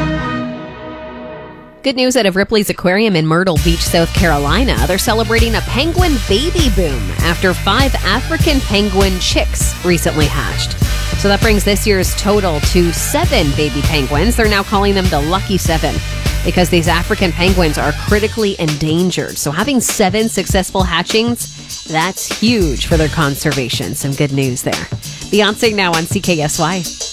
Good news out of Ripley's Aquarium in Myrtle Beach, South Carolina. They're celebrating a penguin baby boom after 5 African penguin chicks recently hatched. So that brings this year's total to 7 baby penguins. They're now calling them the Lucky 7 because these African penguins are critically endangered. So having 7 successful hatchings, that's huge for their conservation. Some good news there. Beyonce now on CKSY.